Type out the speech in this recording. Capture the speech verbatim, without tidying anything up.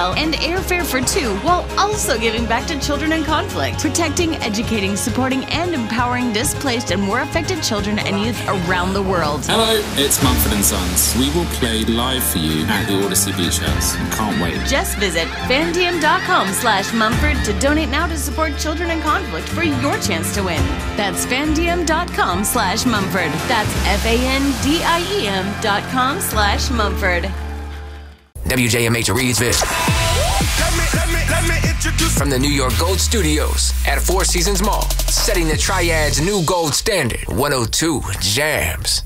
hotel and airfare for two, while also giving back to children in conflict, protecting, educating, supporting, and empowering displaced and war affected children and youth around the world. Hello, it's Mumford and Sons. We will play live for you at the Odyssey Beach House. Can't wait. Just visit fandiem.com slash Mumford to donate now to support children in conflict for your chance to win. That's fandiem.com slash Mumford. That's F-A-N-D-I-E-M dot com slash Mumford. W J M H Reedsville. Let me, let me, let me introduce. From the New York Gold Studios at Four Seasons Mall, setting the Triad's new gold standard. one oh two Jams.